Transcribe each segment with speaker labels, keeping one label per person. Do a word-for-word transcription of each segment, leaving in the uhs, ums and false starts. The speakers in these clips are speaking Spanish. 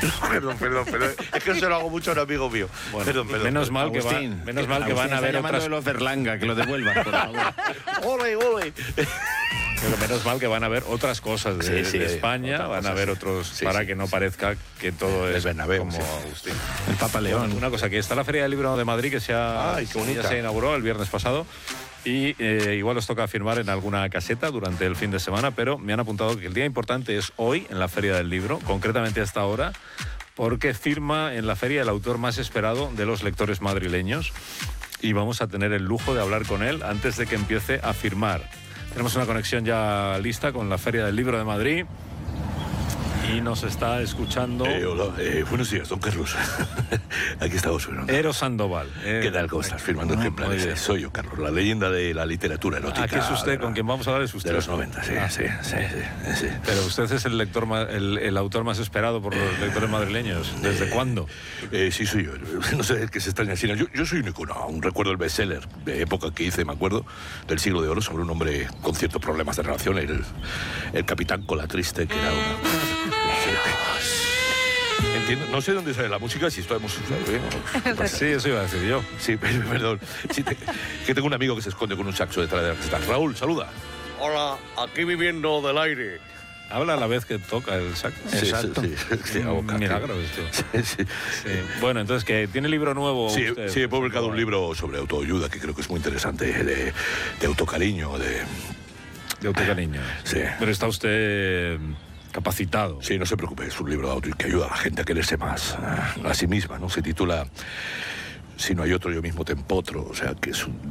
Speaker 1: Perdón, perdón, perdón. Es que se lo hago mucho a un amigo mío.
Speaker 2: Bueno,
Speaker 1: perdón, perdón.
Speaker 2: Menos mal que, va,
Speaker 3: Agustín,
Speaker 2: menos mal que
Speaker 3: Agustín,
Speaker 2: van a
Speaker 3: está
Speaker 2: haber
Speaker 3: llamando
Speaker 2: otras...
Speaker 3: de los Berlanga, que lo devuelvan, por favor.
Speaker 1: ¡Ole, ole!
Speaker 2: Pero menos mal que van a haber otras cosas de,
Speaker 1: Sí, sí,
Speaker 2: de España,
Speaker 1: otras
Speaker 2: van a
Speaker 1: cosas.
Speaker 2: haber otros,
Speaker 1: Sí,
Speaker 2: para
Speaker 1: sí,
Speaker 2: que no
Speaker 1: sí.
Speaker 2: parezca que todo
Speaker 1: El
Speaker 2: es
Speaker 1: Bernabéu,
Speaker 2: como
Speaker 1: sí.
Speaker 2: Agustín.
Speaker 3: El Papa León.
Speaker 2: Una cosa, que está la Feria del Libro de Madrid, que se ha,
Speaker 1: Ay, qué bonita.
Speaker 2: ya se inauguró el viernes pasado, y eh, igual os toca firmar en alguna caseta durante el fin de semana, pero me han apuntado que el día importante es hoy, en la Feria del Libro, concretamente hasta ahora, porque firma en la feria el autor más esperado de los lectores madrileños, y vamos a tener el lujo de hablar con él antes de que empiece a firmar. Tenemos una conexión ya lista con la Feria del Libro de Madrid y nos está escuchando
Speaker 1: Eh, hola, eh, buenos días, don Carlos. Aquí estamos. Bueno.
Speaker 2: Eros Sandoval. Eh,
Speaker 1: ¿Qué tal? ¿Cómo estás? Firmando
Speaker 2: muy
Speaker 1: ejemplares.
Speaker 2: bien.
Speaker 1: Soy yo, Carlos, la leyenda de la literatura erótica.
Speaker 2: Aquí es usted, con quien vamos a hablar es usted.
Speaker 1: De los noventa, sí,
Speaker 2: Ah.
Speaker 1: sí, sí, sí, sí.
Speaker 2: Pero usted es el lector ma- el, el autor más esperado por los lectores madrileños. ¿Desde
Speaker 1: Eh,
Speaker 2: cuándo?
Speaker 1: Eh, sí, soy yo. No sé qué se extraña. Sino yo, yo soy un icono. Aún recuerdo el bestseller de época que hice, me acuerdo, del Siglo de Oro, sobre un hombre con ciertos problemas de relación, el, el capitán Colatriste, que era una... Entiendo, no sé dónde sale la música, si esto hemos usado bien o no.
Speaker 2: Sí, eso iba a decir yo.
Speaker 1: Sí, perdón. Sí, te- que tengo un amigo que se esconde con un saxo detrás de la caseta. Raúl, saluda.
Speaker 4: Hola, aquí viviendo del aire.
Speaker 2: Habla a la vez que toca el saxo.
Speaker 3: Exacto.
Speaker 1: Sí, sí, sí, hago
Speaker 2: Un
Speaker 1: caca.
Speaker 2: milagro esto.
Speaker 1: Sí, sí.
Speaker 2: Sí. Bueno, entonces, ¿que tiene libro nuevo
Speaker 1: Sí,
Speaker 2: usted?
Speaker 1: sí, he publicado un libro sobre autoayuda que creo que es muy interesante, de, de autocariño, de...
Speaker 2: De autocariño.
Speaker 1: Sí.
Speaker 2: Pero está usted capacitado.
Speaker 1: Sí, no se preocupe, es un libro de auto que ayuda a la gente a quererse más a, a sí misma, ¿no? Se titula Si no hay otro, yo mismo te empotro, o sea, que es un...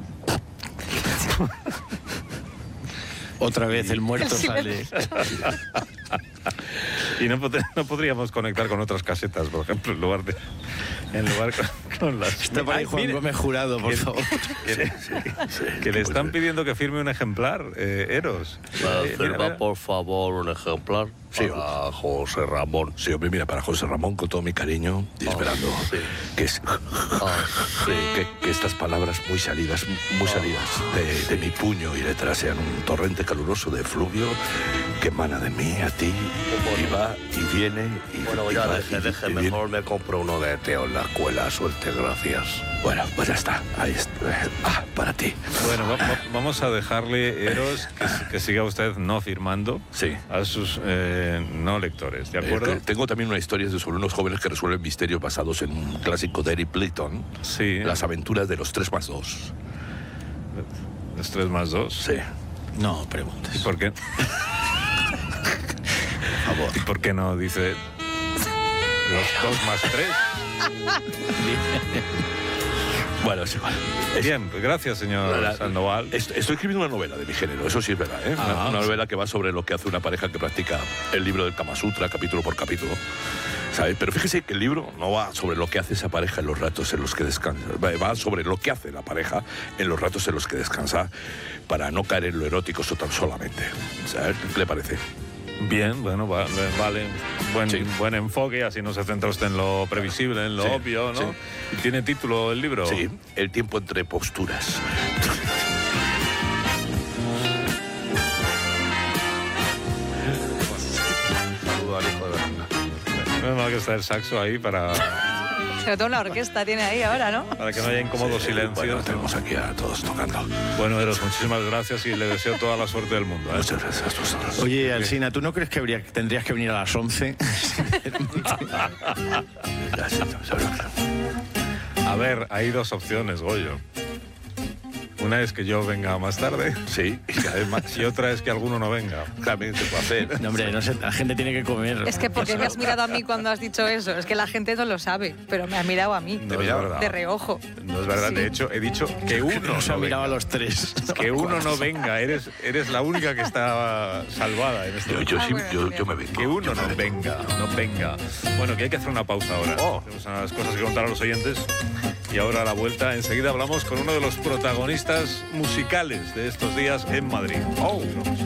Speaker 3: Otra vez el muerto sale.
Speaker 2: Y no, pod- no podríamos conectar con otras casetas, por ejemplo, en lugar de... En lugar con, con las...
Speaker 3: Está por ahí
Speaker 2: Ay,
Speaker 3: Juan
Speaker 2: mire,
Speaker 3: Gómez Jurado, por
Speaker 2: que-
Speaker 3: favor.
Speaker 2: Que, le- que le están pidiendo que firme un ejemplar, eh, Eros.
Speaker 4: ¿Me
Speaker 2: Eh,
Speaker 4: firma,
Speaker 2: mira,
Speaker 4: por favor, un ejemplar?
Speaker 1: Sí.
Speaker 4: Para José Ramón.
Speaker 1: Sí, hombre, mira, para José Ramón, con todo mi cariño, y esperando
Speaker 4: sí.
Speaker 1: que, es,
Speaker 4: Ah, sí.
Speaker 1: que, que estas palabras muy salidas, muy salidas de, de mi puño y letra sean un torrente caluroso de fluvio que emana de mí a ti y va y viene y
Speaker 4: Bueno,
Speaker 1: y
Speaker 4: ya
Speaker 1: va,
Speaker 4: deje,
Speaker 1: y-
Speaker 4: deje.
Speaker 1: y viene.
Speaker 4: Mejor me compro uno de Teo en la escuela. Suerte, gracias.
Speaker 1: Bueno, pues ya está, ahí está. Ah, para ti.
Speaker 2: Bueno, va- va- vamos a dejarle, Eros, que, s- que siga usted no firmando
Speaker 1: Sí.
Speaker 2: a sus eh, no lectores, ¿de
Speaker 1: Eh,
Speaker 2: acuerdo?
Speaker 1: que tengo también una historia de- sobre unos jóvenes que resuelven misterios basados en un clásico de Eric Clayton,
Speaker 2: Sí.
Speaker 1: Las aventuras de los tres más dos.
Speaker 2: ¿Es tres más dos?
Speaker 1: Sí.
Speaker 3: No
Speaker 2: ¿Y
Speaker 3: preguntes.
Speaker 2: por qué? ¿Y por qué no dice los dos más tres?
Speaker 1: Bueno, es igual. Es-
Speaker 2: Bien, pues gracias, señor
Speaker 1: La-
Speaker 2: Sandoval.
Speaker 1: est- Estoy escribiendo una novela de mi género, eso sí es verdad, ¿eh?
Speaker 2: Ah,
Speaker 1: una, una
Speaker 2: sí.
Speaker 1: novela que va sobre lo que hace una pareja que practica el libro del Kama Sutra, capítulo por capítulo, ¿sabes? Pero fíjese que el libro no va sobre lo que hace esa pareja en los ratos en los que descansa, va va sobre lo que hace la pareja en los ratos en los que descansa para no caer en lo erótico so- tan solamente, ¿sabes? ¿Qué le parece?
Speaker 2: Bien, bueno, va- vale. Buen,
Speaker 1: Sí.
Speaker 2: buen enfoque, así no se centra usted en lo previsible, en lo
Speaker 1: Sí,
Speaker 2: obvio, ¿no?
Speaker 1: sí.
Speaker 2: ¿Y tiene título el libro?
Speaker 1: Sí, el tiempo entre posturas.
Speaker 4: Saludo al hijo de Berna.
Speaker 2: Menos mal que está el saxo ahí para,
Speaker 5: Sobre todo la orquesta tiene ahí ahora, ¿no?
Speaker 2: para que no haya incómodos
Speaker 1: Sí,
Speaker 2: silencios.
Speaker 1: Bueno, tenemos aquí a todos tocando.
Speaker 2: Bueno, Eros, muchísimas gracias y le deseo toda la suerte del mundo. ¿eh?
Speaker 1: Muchas gracias a vosotros.
Speaker 3: Oye, Alsina, ¿tú no crees que habría, tendrías que venir a las once?
Speaker 1: Gracias, gracias.
Speaker 2: A ver, hay dos opciones, Goyo. Una es que yo venga más tarde
Speaker 1: Sí, y que además
Speaker 2: y otra es que alguno no venga.
Speaker 1: también se puede hacer.
Speaker 3: No, hombre, no sé, la gente tiene que comer.
Speaker 5: Es que porque me has mirado a mí cuando has dicho eso. Es que la gente no lo sabe, pero me has mirado a mí.
Speaker 2: No es
Speaker 1: mirado?
Speaker 2: verdad.
Speaker 5: De reojo.
Speaker 2: No es verdad,
Speaker 5: Sí.
Speaker 2: de hecho he dicho que uno
Speaker 3: Nos
Speaker 2: no
Speaker 3: ha mirado a
Speaker 2: venga.
Speaker 3: los tres.
Speaker 2: Que uno no venga, eres, eres la única que está salvada en este
Speaker 1: Yo,
Speaker 2: momento.
Speaker 1: yo,
Speaker 5: Ah,
Speaker 1: sí,
Speaker 5: bueno,
Speaker 1: yo,
Speaker 5: bien.
Speaker 1: yo me vengo.
Speaker 2: Que uno
Speaker 1: yo me
Speaker 2: no
Speaker 1: vengo.
Speaker 2: venga, no venga. Bueno, que hay que hacer una pausa ahora.
Speaker 1: Oh.
Speaker 2: Tenemos unas cosas que contar a los oyentes. Y ahora a la vuelta, enseguida hablamos con uno de los protagonistas musicales de estos días en Madrid. Oh.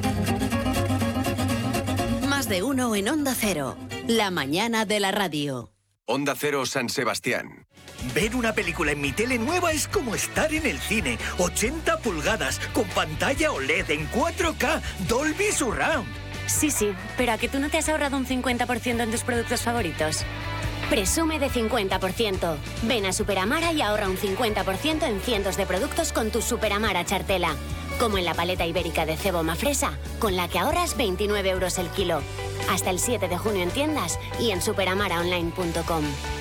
Speaker 6: Más de uno en Onda Cero. La mañana de la radio.
Speaker 7: Onda Cero San Sebastián.
Speaker 8: Ver una película en mi tele nueva es como estar en el cine. ochenta pulgadas, con pantalla O L E D en cuatro K, Dolby Surround.
Speaker 9: Sí, sí, pero ¿a que tú no te has ahorrado un cincuenta por ciento en tus productos favoritos? Presume de cincuenta por ciento. Ven a Superamara y ahorra un cincuenta por ciento en cientos de productos con tu Superamara chartela. Como en la paleta ibérica de cebo Mafresa, con la que ahorras veintinueve euros el kilo. Hasta el siete de junio en tiendas y en superamara online punto com.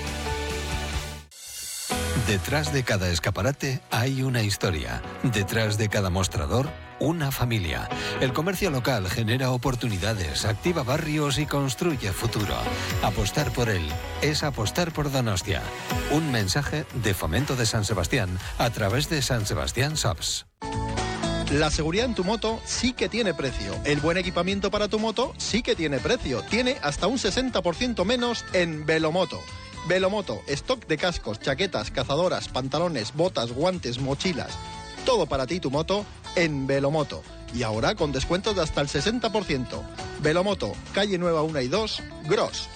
Speaker 10: Detrás de cada escaparate hay una historia. Detrás de cada mostrador, una familia. El comercio local genera oportunidades, activa barrios y construye futuro. Apostar por él es apostar por Donostia. Un mensaje de Fomento de San Sebastián a través de San Sebastián Shops.
Speaker 11: La seguridad en tu moto sí que tiene precio. El buen equipamiento para tu moto sí que tiene precio. Tiene hasta un sesenta por ciento menos en Velomoto. Velomoto, stock de cascos, chaquetas, cazadoras, pantalones, botas, guantes, mochilas. Todo para ti y tu moto en Velomoto. Y ahora con descuentos de hasta el sesenta por ciento. Velomoto, calle Nueva uno y dos, Gros.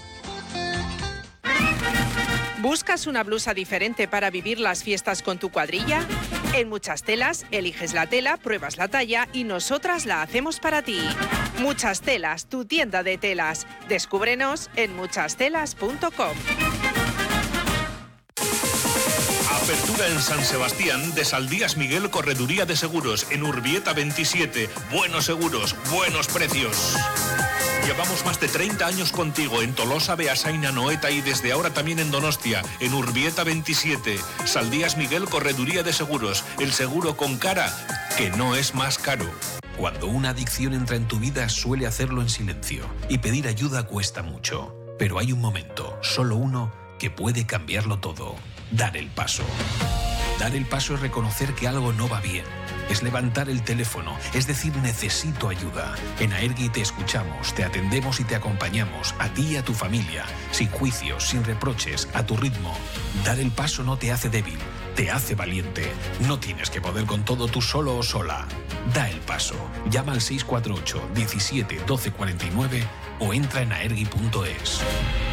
Speaker 12: ¿Buscas una blusa diferente para vivir las fiestas con tu cuadrilla? En Muchas Telas, eliges la tela, pruebas la talla y nosotras la hacemos para ti. Muchas Telas, tu tienda de telas. Descúbrenos en muchas telas punto com.
Speaker 13: Apertura en San Sebastián de Saldías Miguel Correduría de Seguros en Urbieta veintisiete. Buenos seguros, buenos precios. Llevamos más de treinta años contigo en Tolosa, Beasain, Noeta y desde ahora también en Donostia, en Urbieta veintisiete. Saldías Miguel Correduría de Seguros, el seguro con cara que no es más caro.
Speaker 14: Cuando una adicción entra en tu vida suele hacerlo en silencio y pedir ayuda cuesta mucho. Pero hay un momento, solo uno, que puede cambiarlo todo. Dar el paso. Dar el paso es reconocer que algo no va bien. Es levantar el teléfono, es decir, necesito ayuda. En Aergi te escuchamos, te atendemos y te acompañamos, a ti y a tu familia, sin juicios, sin reproches, a tu ritmo. Dar el paso no te hace débil, te hace valiente. No tienes que poder con todo tú solo o sola. Da el paso. Llama al seis cuatro ocho, diecisiete, doce cuarenta y nueve o entra en aergi punto es.